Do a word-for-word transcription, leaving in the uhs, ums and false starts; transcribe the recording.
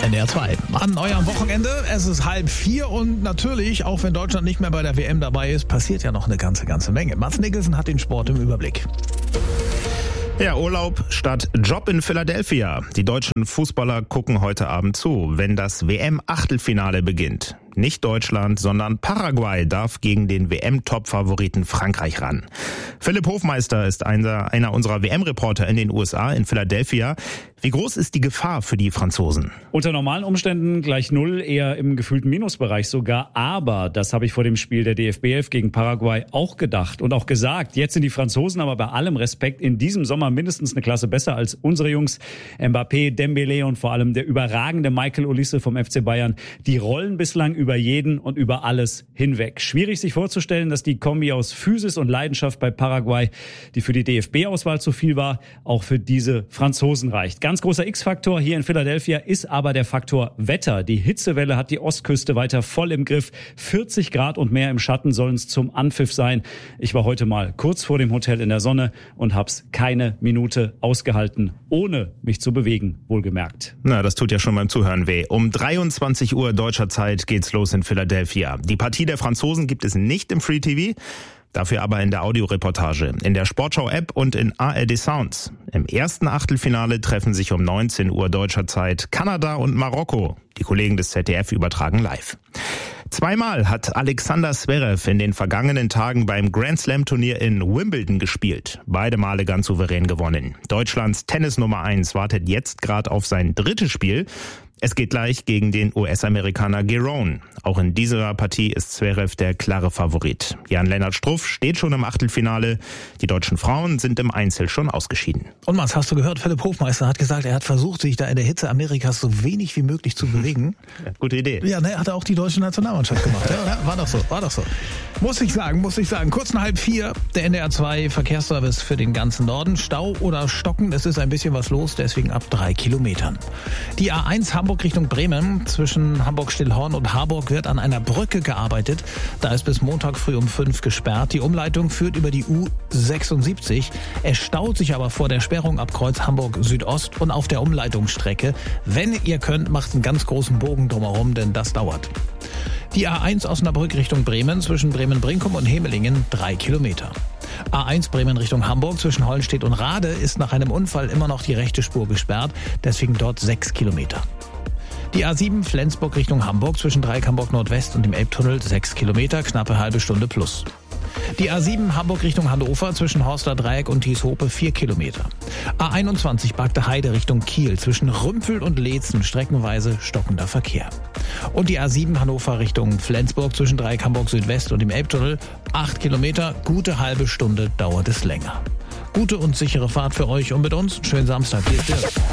N D R zwei. An eurem Wochenende, es ist halb vier und natürlich, auch wenn Deutschland nicht mehr bei der W M dabei ist, passiert ja noch eine ganze, ganze Menge. Mats Mikkelsen hat den Sport im Überblick. Ja, Urlaub statt Job in Philadelphia. Die deutschen Fußballer gucken heute Abend zu, wenn das W M-Achtelfinale beginnt. Nicht Deutschland, sondern Paraguay darf gegen den W M-Top-Favoriten Frankreich ran. Philipp Hofmeister ist einer, einer unserer W M-Reporter in den U S A, in Philadelphia. Wie groß ist die Gefahr für die Franzosen? Unter normalen Umständen gleich null, eher im gefühlten Minusbereich sogar. Aber das habe ich vor dem Spiel der D F B elf gegen Paraguay auch gedacht und auch gesagt. Jetzt sind die Franzosen aber bei allem Respekt in diesem Sommer mindestens eine Klasse besser als unsere Jungs. Mbappé, Dembélé und vor allem der überragende Michael Olise vom F C Bayern. Die rollen bislang über jeden und über alles hinweg. Schwierig sich vorzustellen, dass die Kombi aus Physis und Leidenschaft bei Paraguay, die für die D F B-Auswahl zu viel war, auch für diese Franzosen reicht. Ganz großer X-Faktor hier in Philadelphia ist aber der Faktor Wetter. Die Hitzewelle hat die Ostküste weiter voll im Griff. vierzig Grad und mehr im Schatten sollen es zum Anpfiff sein. Ich war heute mal kurz vor dem Hotel in der Sonne und hab's keine Minute ausgehalten, ohne mich zu bewegen, wohlgemerkt. Na, das tut ja schon beim Zuhören weh. Um dreiundzwanzig Uhr deutscher Zeit geht's los in Philadelphia. Die Partie der Franzosen gibt es nicht im Free T V. Dafür aber in der Audioreportage, in der Sportschau-App und in A R D Sounds. Im ersten Achtelfinale treffen sich um neunzehn Uhr deutscher Zeit Kanada und Marokko. Die Kollegen des Z D F übertragen live. Zweimal hat Alexander Zverev in den vergangenen Tagen beim Grand Slam Turnier in Wimbledon gespielt. Beide Male ganz souverän gewonnen. Deutschlands Tennis Nummer eins wartet jetzt gerade auf sein drittes Spiel. Es geht gleich gegen den U S-Amerikaner Giron. Auch in dieser Partie ist Zverev der klare Favorit. Jan-Lennart Struff steht schon im Achtelfinale. Die deutschen Frauen sind im Einzel schon ausgeschieden. Und Mats, hast du gehört, Philipp Hofmeister hat gesagt, er hat versucht, sich da in der Hitze Amerikas so wenig wie möglich zu bewegen. Ja, gute Idee. Ja, ne, hat auch die deutsche Nationalmannschaft gemacht. Ja, war doch so, war doch so. Muss ich sagen, muss ich sagen. Kurz nach halb vier, der N D R zwei Verkehrsservice für den ganzen Norden. Stau oder Stocken, es ist ein bisschen was los, deswegen ab drei Kilometern. Die A eins Hamburg Richtung Bremen, zwischen Hamburg-Stillhorn und Harburg wird an einer Brücke gearbeitet. Da ist bis Montag früh um fünf gesperrt. Die Umleitung führt über die U sechsundsiebzig. Es staut sich aber vor der Sperrung ab Kreuz Hamburg Südost und auf der Umleitungsstrecke. Wenn ihr könnt, macht einen ganz großen Bogen drumherum, denn das dauert. Die A eins Osnabrück Richtung Bremen, zwischen Bremen-Brinkum und Hemelingen, drei Kilometer. A eins Bremen Richtung Hamburg, zwischen Hollenstedt und Rade, ist nach einem Unfall immer noch die rechte Spur gesperrt, deswegen dort sechs Kilometer. Die A sieben Flensburg Richtung Hamburg, zwischen Dreieck Hamburg Nordwest und dem Elbtunnel, sechs Kilometer, knappe halbe Stunde plus. Die A sieben Hamburg Richtung Hannover, zwischen Horster Dreieck und Thieshope, vier Kilometer. A einundzwanzig Bagde Heide Richtung Kiel, zwischen Rümpel und Leetzen, streckenweise stockender Verkehr. Und die A sieben Hannover Richtung Flensburg, zwischen Dreieck Hamburg Südwest und dem Elbtunnel, acht Kilometer, gute halbe Stunde dauert es länger. Gute und sichere Fahrt für euch und mit uns. Schönen Samstag. Hier ist Dirk.